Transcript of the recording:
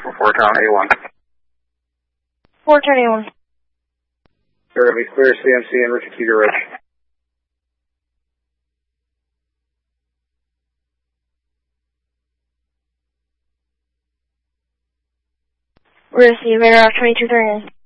for Foretown A1. Foretown A1. They're going to be clear CMC and Richard Seeger Ridge. Receive radar 2239.